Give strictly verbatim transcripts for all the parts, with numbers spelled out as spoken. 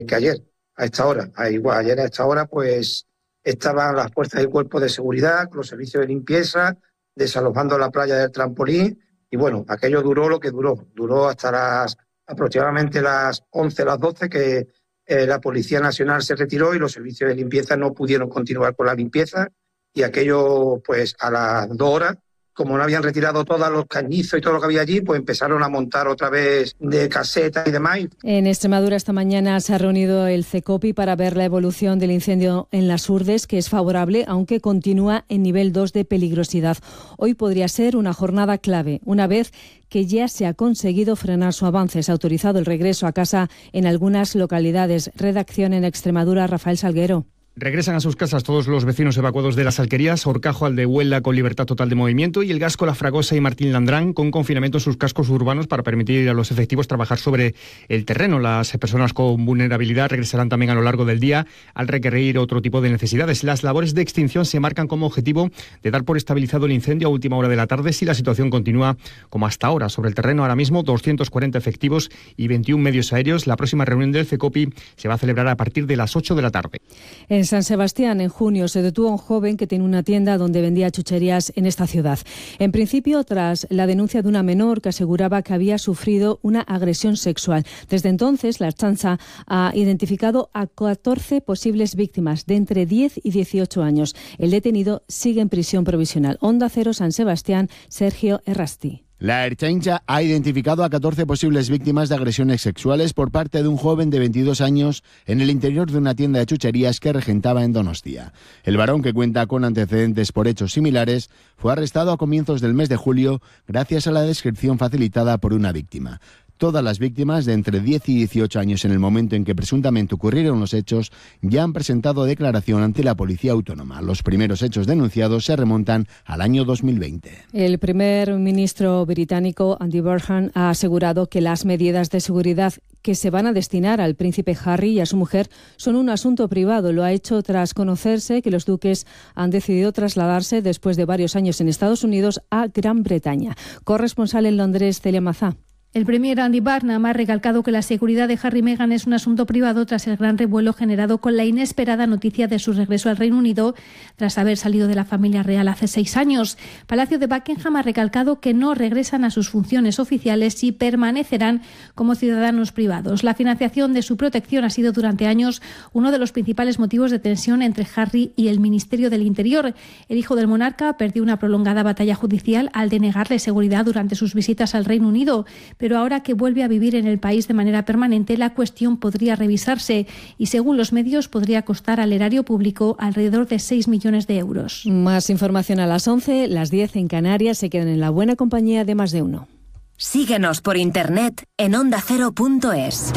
que ayer, a esta hora. Igual, ayer a esta hora, pues estaban las fuerzas del cuerpo de seguridad, con los servicios de limpieza, desalojando la playa del Trampolín, y bueno, aquello duró lo que duró, duró hasta las aproximadamente las once, las doce, que eh, la Policía Nacional se retiró y los servicios de limpieza no pudieron continuar con la limpieza, y aquello, pues a las dos horas, como no habían retirado todos los cañizos y todo lo que había allí, pues empezaron a montar otra vez de casetas y demás. En Extremadura esta mañana se ha reunido el CECOPI para ver la evolución del incendio en Las Urdes, que es favorable, aunque continúa en nivel dos de peligrosidad. Hoy podría ser una jornada clave, una vez que ya se ha conseguido frenar su avance. Se ha autorizado el regreso a casa en algunas localidades. Redacción en Extremadura, Rafael Salguero. Regresan a sus casas todos los vecinos evacuados de las alquerías, Horcajo, Aldehuela con libertad total de movimiento y El Gasco, La Fragosa y Martín Landrán con confinamiento en sus cascos urbanos para permitir a los efectivos trabajar sobre el terreno. Las personas con vulnerabilidad regresarán también a lo largo del día al requerir otro tipo de necesidades. Las labores de extinción se marcan como objetivo de dar por estabilizado el incendio a última hora de la tarde si la situación continúa como hasta ahora. Sobre el terreno ahora mismo doscientos cuarenta efectivos y veintiún medios aéreos. La próxima reunión del CECOPI se va a celebrar a partir de las ocho de la tarde. En San Sebastián, en junio, se detuvo a un joven que tenía una tienda donde vendía chucherías en esta ciudad. En principio, tras la denuncia de una menor que aseguraba que había sufrido una agresión sexual. Desde entonces, la Ertzaintza ha identificado a catorce posibles víctimas de entre diez y dieciocho años. El detenido sigue en prisión provisional. Onda Cero, San Sebastián, Sergio Errasti. La Ertzaintza ha identificado a catorce posibles víctimas de agresiones sexuales por parte de un joven de veintidós años en el interior de una tienda de chucherías que regentaba en Donostia. El varón, que cuenta con antecedentes por hechos similares, fue arrestado a comienzos del mes de julio gracias a la descripción facilitada por una víctima. Todas las víctimas de entre diez y dieciocho años en el momento en que presuntamente ocurrieron los hechos ya han presentado declaración ante la Policía Autónoma. Los primeros hechos denunciados se remontan al año dos mil veinte. El primer ministro británico, Andy Burnham, ha asegurado que las medidas de seguridad que se van a destinar al príncipe Harry y a su mujer son un asunto privado. Lo ha hecho tras conocerse que los duques han decidido trasladarse después de varios años en Estados Unidos a Gran Bretaña. Corresponsal en Londres, Celia Mazá. El premier Andy Burnham ha recalcado que la seguridad de Harry y Meghan es un asunto privado tras el gran revuelo generado con la inesperada noticia de su regreso al Reino Unido tras haber salido de la familia real hace seis años. Palacio de Buckingham ha recalcado que no regresan a sus funciones oficiales y permanecerán como ciudadanos privados. La financiación de su protección ha sido durante años uno de los principales motivos de tensión entre Harry y el Ministerio del Interior. El hijo del monarca perdió una prolongada batalla judicial al denegarle seguridad durante sus visitas al Reino Unido. Pero ahora que vuelve a vivir en el país de manera permanente, la cuestión podría revisarse y, según los medios, podría costar al erario público alrededor de seis millones de euros. Más información a las once, las diez en Canarias. Se quedan en la buena compañía de Más de Uno. Síguenos por internet en onda cero punto es.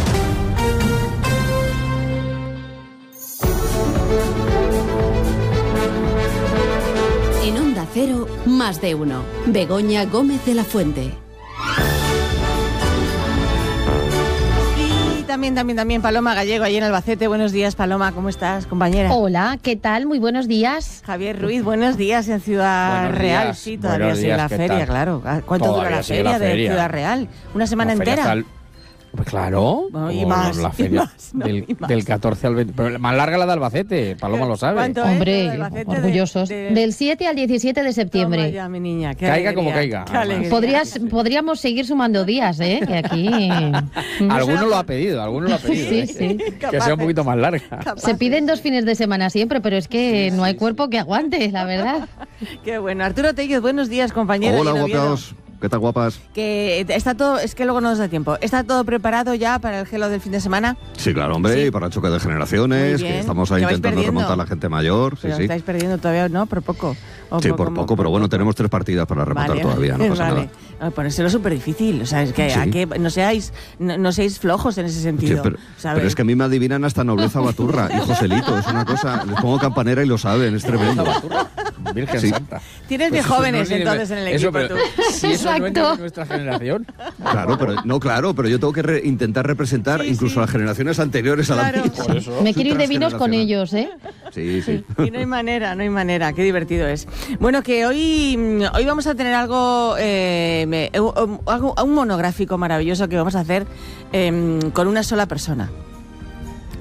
En Onda Cero, Más de Uno. Begoña Gómez de la Fuente. También, también, también Paloma Gallego, allí en Albacete. Buenos días, Paloma, ¿cómo estás, compañera? Hola, ¿qué tal? Muy buenos días. Javier Ruiz, buenos días en Ciudad buenos Real. Días. Sí, todavía buenos sigue días, la feria, tal? claro. ¿Cuánto todavía dura la feria, la feria de Ciudad Real? ¿Una semana la entera? El... Pues claro, bueno, y más, la feria y más, no, del, y más. del catorce al veinte. Pero más larga la de Albacete, Paloma lo sabe. ¿Cuánto Hombre, es de Albacete, orgullosos. De, de... Del siete al diecisiete de septiembre. Toma ya, mi niña, qué caiga alegría, como caiga. Qué alegría. Podrías, podríamos seguir sumando días, ¿eh? Que aquí... Alguno lo ha pedido, alguno lo ha pedido. Sí, ¿eh? sí. Que sea un poquito más larga. Se piden dos fines de semana siempre, pero es que no hay cuerpo que aguante, la verdad. Qué bueno. Arturo Tellez, buenos días, compañero. Hola, guapaos. ¿Qué tal, guapas? Que está todo, es que luego no nos da tiempo. ¿Está todo preparado ya para el gelo del fin de semana? Sí, claro, hombre, sí. y para el choque de generaciones, que estamos ahí intentando remontar a la gente mayor. Pero sí, sí. estáis perdiendo todavía, ¿no? Por poco. O sí, por poco, pero bueno, tenemos tres partidas para remontar vale, todavía, no pasa vale. nada. No, ponérselo súper difícil, o sea, es que, sí. a que no seáis no, no seáis flojos en ese sentido. Sí, pero, pero es que a mí me adivinan hasta Nobleza Baturra y Joselito, es una cosa, les pongo campanera y lo saben, es tremendo. Virgen sí. Santa. Tienes Pues de jóvenes no entonces en el equipo, eso, pero, tú. Si eso no es de nuestra generación. Claro, pero no, claro, pero yo tengo que re intentar representar sí, incluso sí. las generaciones anteriores a claro. la mía. Por eso. Me quiero ir de vinos con ellos, ¿eh? Sí, sí. Y no hay manera, no hay manera, qué divertido es. Bueno, que hoy, hoy vamos a tener algo, eh, algo, un monográfico maravilloso que vamos a hacer eh, con una sola persona.